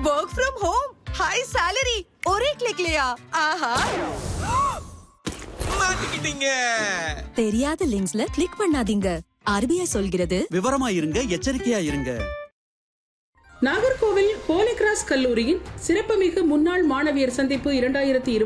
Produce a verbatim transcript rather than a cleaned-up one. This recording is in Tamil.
Work from home, high salary, ஒரே கிளிக்லயா? ஆஹா! மாட்டிக்கிட்டீங்க. தெரியாத லிங்க்ஸ்ல கிளிக் பண்ணாதீங்க. ஆர்பிஐ சொல்கிறது விவரமா இருங்க, எச்சரிக்கையா இருங்க. நாகர்கோவில் ஹோலி கிராஸ் கல்லூரியின் சிறப்புமிகு முன்னாள் மாணவியர் சந்திப்பு இரண்டாயிரத்தி இருபது